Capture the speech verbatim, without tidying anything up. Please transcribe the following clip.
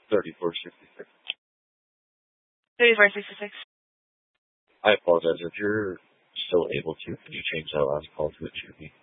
thirty-four sixty-six. thirty-four sixty-six. I apologize. If you're still able to, could you change that last call to a two B?